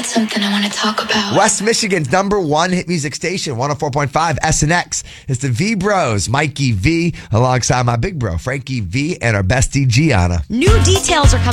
something I want to talk about. West Michigan's #1 hit music station, 104.5 SNX. It's the V Bros, Mikey V, alongside my big bro, Frankie V, and our bestie, Gianna. New details are coming